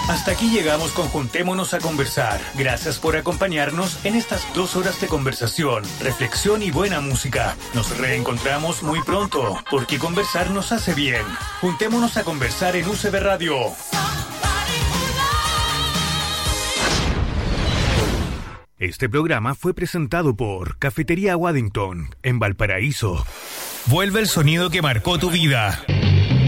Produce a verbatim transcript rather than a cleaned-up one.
Hasta aquí llegamos con Juntémonos a Conversar. Gracias por acompañarnos en estas dos horas de conversación, reflexión y buena música. Nos reencontramos muy pronto, porque conversar nos hace bien. Juntémonos a Conversar en U C B Radio. Este programa fue presentado por Cafetería Waddington, en Valparaíso. Vuelve el sonido que marcó tu vida.